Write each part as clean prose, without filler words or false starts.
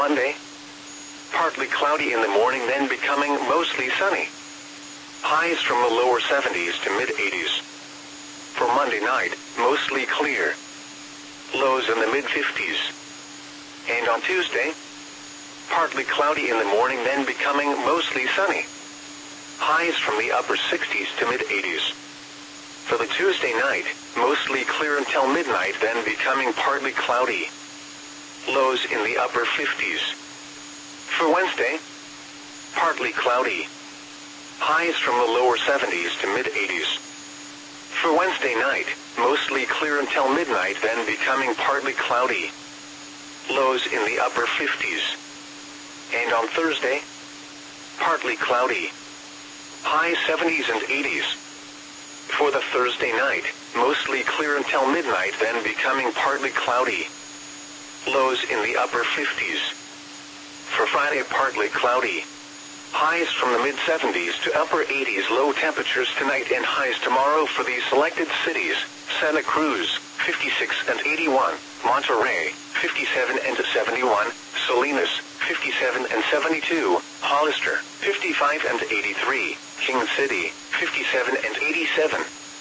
Monday, partly cloudy in the morning, then becoming mostly sunny. Highs from the lower 70s to mid-80s. For Monday night, mostly clear. Lows in the mid-50s. And on Tuesday, partly cloudy in the morning, then becoming mostly sunny. Highs from the upper 60s to mid-80s. For the Tuesday night, mostly clear until midnight, then becoming partly cloudy. Lows in the upper 50s. For Wednesday, partly cloudy. Highs from the lower 70s to mid-80s. For Wednesday night, mostly clear until midnight, then becoming partly cloudy. Lows in the upper 50s. And on Thursday, partly cloudy. High 70s and 80s. For the Thursday night, mostly clear until midnight, then becoming partly cloudy. Lows in the upper 50s. For Friday, partly cloudy. Highs from the mid-70s to upper 80s. Low temperatures tonight and highs tomorrow for these selected cities: Santa Cruz, 56 and 81, Monterey, 57 and 71, Salinas, 57 and 72, Hollister, 55 and 83, King City, 57 and 87.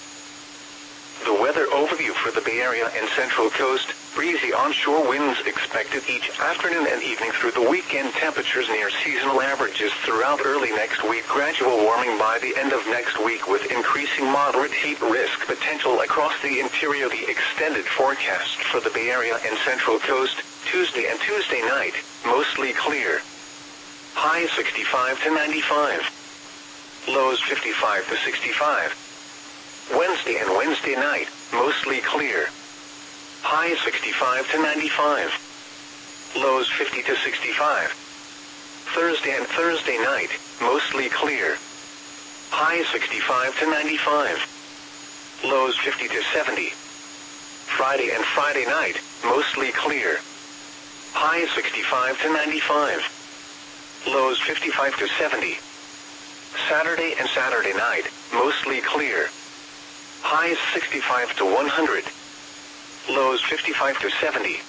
The weather overview for the Bay Area and Central Coast: breezy onshore winds expected each afternoon and evening through the weekend. Temperatures near seasonal averages throughout early next week. Gradual warming by the end of next week with increasing moderate heat risk potential across the interior. The extended forecast for the Bay Area and Central Coast: Tuesday and Tuesday night, mostly clear. High 65 to 95. Lows 55 to 65. Wednesday and Wednesday night, mostly clear. High 65 to 95. Lows 50 to 65. Thursday and Thursday night, mostly clear. High 65 to 95. Lows 50 to 70. Friday and Friday night, mostly clear. High 65 to 95. Lows 55 to 70. Saturday and Saturday night, mostly clear. Highs 65 to 100. Lows 55 to 70.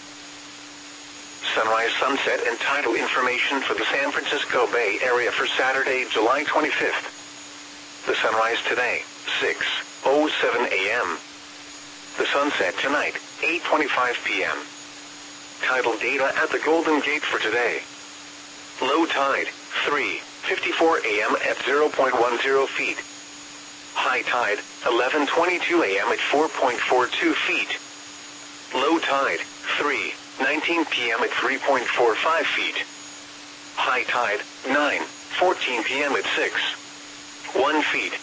Sunrise, sunset, and tidal information for the San Francisco Bay Area for Saturday, July 25th. The sunrise today, 6:07 a.m. The sunset tonight, 8:25 p.m. Tidal data at the Golden Gate for today. Low tide, 3:54 a.m. at 0.10 feet. High tide, 11:22 a.m. at 4.42 feet. Low tide, 3:19 p.m. at 3.45 feet. High tide, 9:14 p.m. at 6.1 feet.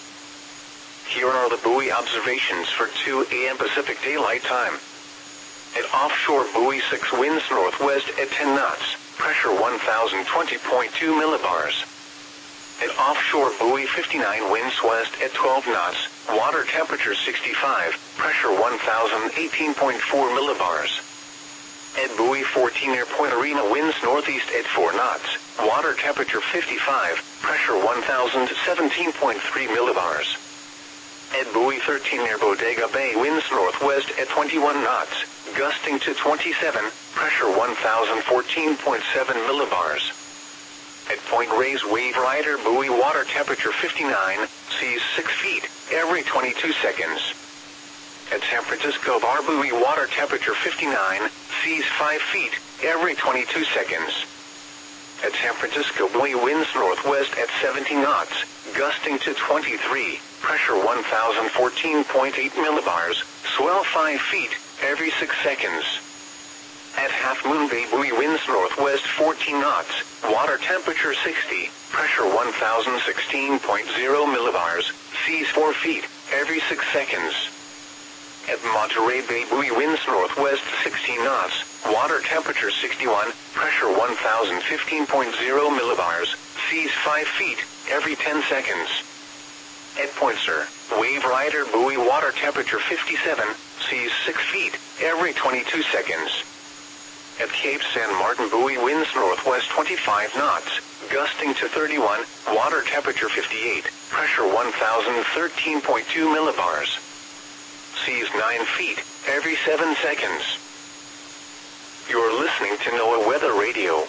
Here are the buoy observations for 2 a.m. Pacific Daylight Time. At offshore buoy 6, winds northwest at 10 knots, pressure 1020.2 millibars. At offshore buoy 59, winds west at 12 knots, water temperature 65, pressure 1018.4 millibars. At buoy 14 near Point Arena, winds northeast at 4 knots, water temperature 55, pressure 1017.3 millibars. At buoy 13 near Bodega Bay, winds northwest at 21 knots, gusting to 27, pressure 1014.7 millibars. At Point Reyes Wave Rider buoy, water temperature 59, seas 6 feet, every 22 seconds. At San Francisco Bar buoy, water temperature 59, seas 5 feet, every 22 seconds. At San Francisco buoy, winds northwest at 17 knots, gusting to 23, pressure 1014.8 millibars, swell 5 feet, every 6 seconds. At Half Moon Bay buoy, winds northwest 14 knots, water temperature 60, pressure 1016.0 millibars, seas 4 feet, every 6 seconds. At Monterey Bay buoy, winds northwest 16 knots, water temperature 61, pressure 1015.0 millibars, seas 5 feet, every 10 seconds. At Point Sur Wave Rider buoy, water temperature 57, seas 6 feet, every 22 seconds. At Cape San Martin buoy, winds northwest 25 knots, gusting to 31, water temperature 58, pressure 1013.2 millibars. Seas 9 feet, every 7 seconds. You're listening to NOAA Weather Radio.